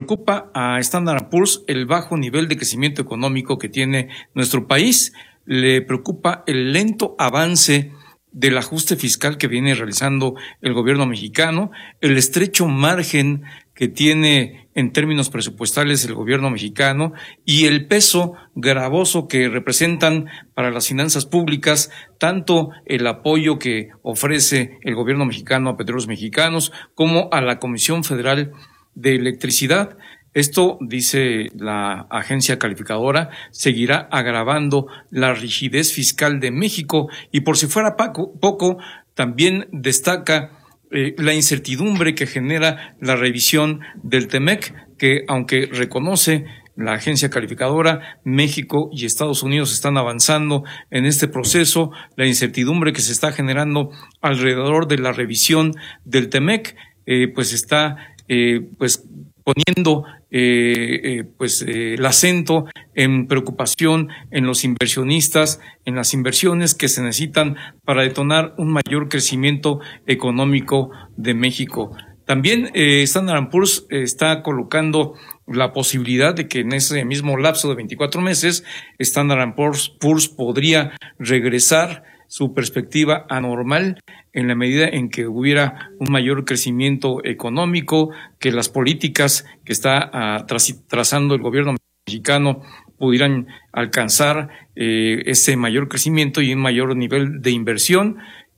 preocupa a Standard & Poor's el bajo nivel de crecimiento económico que tiene nuestro país. Le preocupa el lento avance del ajuste fiscal que viene realizando el gobierno mexicano, el estrecho margen que tiene en términos presupuestales el gobierno mexicano y el peso gravoso que representan para las finanzas públicas, tanto el apoyo que ofrece el gobierno mexicano a Petróleos Mexicanos como a la Comisión Federal de Electricidad. Esto, dice la agencia calificadora, seguirá agravando la rigidez fiscal de México y por si fuera poco, también destaca la incertidumbre que genera la revisión del TEMEC, que aunque reconoce la agencia calificadora, México y Estados Unidos están avanzando en este proceso, la incertidumbre que se está generando alrededor de la revisión del TEMEC, pues está poniendo el acento en preocupación en los inversionistas, en las inversiones que se necesitan para detonar un mayor crecimiento económico de México. También Standard & Poor's está colocando la posibilidad de que en ese mismo lapso de 24 meses Standard & Poor's podría regresar su perspectiva anormal en la medida en que hubiera un mayor crecimiento económico, que las políticas que está trazando el gobierno mexicano pudieran alcanzar ese mayor crecimiento y un mayor nivel de inversión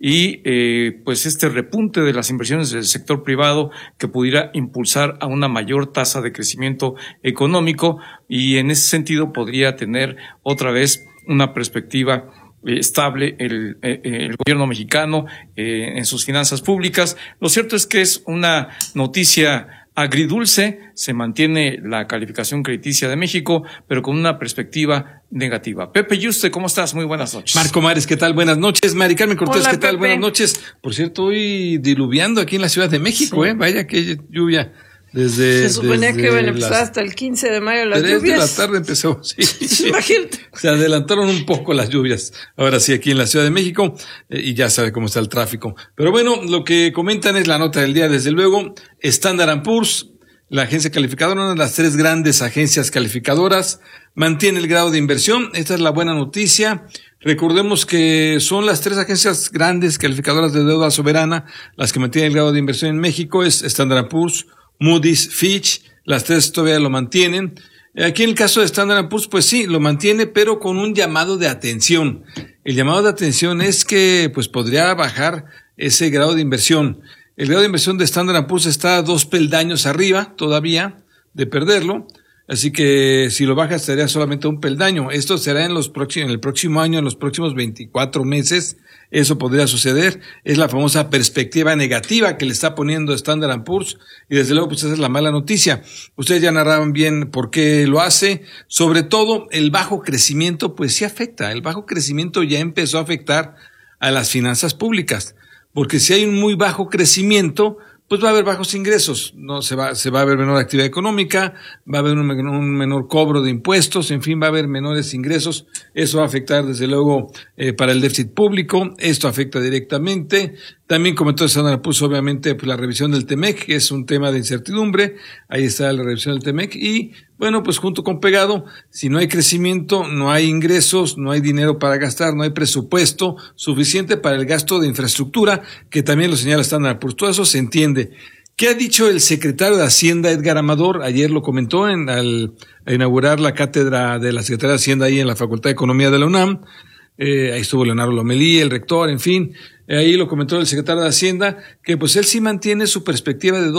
y pues este repunte de las inversiones del sector privado que pudiera impulsar a una mayor tasa de crecimiento económico y en ese sentido podría tener otra vez una perspectiva estable el gobierno mexicano en sus finanzas públicas. Lo cierto es que es una noticia agridulce, se mantiene la calificación crediticia de México, pero con una perspectiva negativa. Pepe Yuste, ¿cómo estás? Muy buenas noches. Marco Mares, ¿qué tal? Buenas noches. Mari Carmen Cortés, Hola, ¿qué tal? Pepe. Buenas noches. Por cierto, hoy diluviando aquí en la Ciudad de México, sí. Vaya que lluvia. Se suponía que iban a empezar hasta el 15 de mayo las 3 lluvias. de la tarde empezó, sí. Imagínate. Se adelantaron un poco las lluvias. Ahora sí, aquí en la Ciudad de México, y ya sabe cómo está el tráfico. Pero bueno, lo que comentan es la nota del día, desde luego. Standard & Poor's, la agencia calificadora, una de las 3 grandes agencias calificadoras, mantiene el grado de inversión. Esta es la buena noticia. Recordemos que son las 3 agencias grandes calificadoras de deuda soberana las que mantienen el grado de inversión en México. Es Standard & Poor's, Moody's, Fitch, las 3 todavía lo mantienen. Aquí en el caso de Standard & Poor's, pues sí, lo mantiene, pero con un llamado de atención. El llamado de atención es que pues podría bajar ese grado de inversión. El grado de inversión de Standard & Poor's está a 2 peldaños arriba todavía de perderlo. Así que si lo baja estaría solamente un peldaño. Esto será en el próximo año, en los próximos 24 meses. Eso podría suceder. Es la famosa perspectiva negativa que le está poniendo Standard & Poor's. Y desde luego, pues esa es la mala noticia. Ustedes ya narraban bien por qué lo hace. Sobre todo, el bajo crecimiento, pues sí afecta. El bajo crecimiento ya empezó a afectar a las finanzas públicas. Porque si hay un muy bajo crecimiento, pues va a haber bajos ingresos, no se va a haber menor actividad económica, va a haber un menor cobro de impuestos, en fin, va a haber menores ingresos. Eso va a afectar desde luego para el déficit público. Esto afecta directamente. También comentó Standard & Poor's, obviamente, pues la revisión del TEMEC, que es un tema de incertidumbre. Ahí está la revisión del TEMEC y bueno, pues junto con pegado, si no hay crecimiento, no hay ingresos, no hay dinero para gastar, no hay presupuesto suficiente para el gasto de infraestructura, que también lo señala Standard & Poor's. Todo eso se entiende. ¿Qué ha dicho el secretario de Hacienda, Edgar Amador? Ayer lo comentó al inaugurar la cátedra de la Secretaría de Hacienda ahí en la Facultad de Economía de la UNAM. Ahí estuvo Leonardo Lomelí, el rector, en fin. Ahí lo comentó el secretario de Hacienda, que pues él sí mantiene su perspectiva de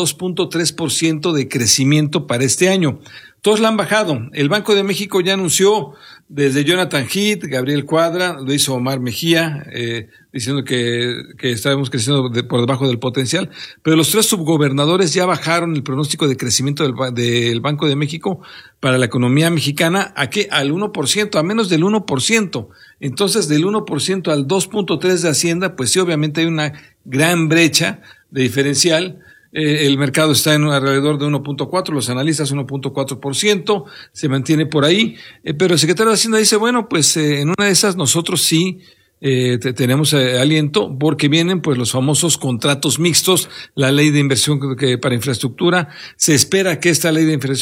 2.3% de crecimiento para este año. Todos la han bajado. El Banco de México ya anunció, desde Jonathan Heath, Gabriel Cuadra, lo hizo Omar Mejía, diciendo que estábamos creciendo por debajo del potencial, pero los 3 subgobernadores ya bajaron el pronóstico de crecimiento del Banco de México para la economía mexicana. ¿A qué? Al 1%, a menos del 1%. Entonces, del 1% al 2.3% de Hacienda, pues sí, obviamente hay una gran brecha de diferencial. El mercado está en alrededor de 1.4%, los analistas 1.4%, se mantiene por ahí, pero el secretario de Hacienda dice, bueno, pues en una de esas nosotros sí tenemos aliento, porque vienen pues los famosos contratos mixtos, la ley de inversión para infraestructura. Se espera que esta ley de inversión